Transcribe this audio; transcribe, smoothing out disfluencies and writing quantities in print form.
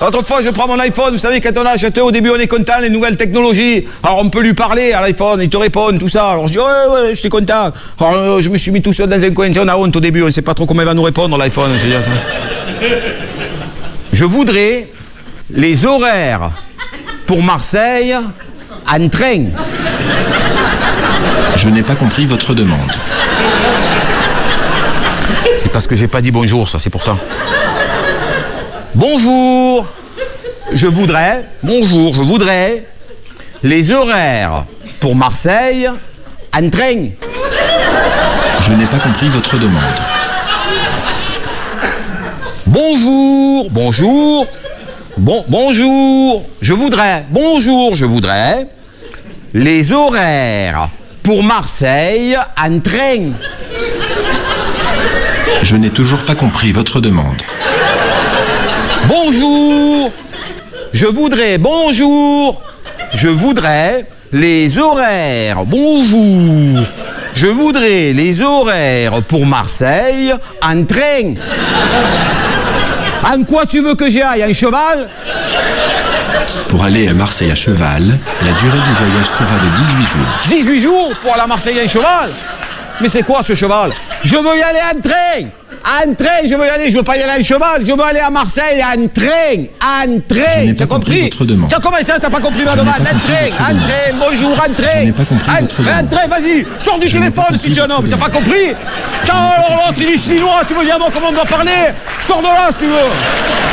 Autrefois, je prends mon iPhone, vous savez, quand on a acheté, au début, on est content, les nouvelles technologies. Alors, on peut lui parler à l'iPhone, il te répond, tout ça. Alors, je dis, ouais, je suis content. Alors, je me suis mis tout seul dans un coin, on a honte au début, on ne sait pas trop comment il va nous répondre, l'iPhone. Je voudrais les horaires pour Marseille en train. Je n'ai pas compris votre demande. C'est parce que j'ai pas dit bonjour, ça, c'est pour ça. Bonjour, je voudrais les horaires pour Marseille en train. Je n'ai pas compris votre demande. Bonjour, je voudrais les horaires pour Marseille en train. Je n'ai toujours pas compris votre demande. Bonjour, je voudrais les horaires, je voudrais les horaires pour Marseille en train. En quoi tu veux que j'y aille, en cheval? Pour aller à Marseille à cheval, la durée du voyage sera de 18 jours. 18 jours pour aller à Marseille en cheval? Mais c'est quoi ce cheval? Je veux y aller en train! En train, je veux y aller, je veux pas y aller en cheval, je veux aller à Marseille en train! Je n'ai pas compris votre demande. Comment ça, t'as pas compris ma demande? En train, bonjour, en train! Je n'ai pas compris votre demande. En train, vas-y, sors du téléphone si tu es un homme, t'as pas compris? Alors l'autre, il est chinois, tu veux dire comment on doit parler? Sors de là si tu veux!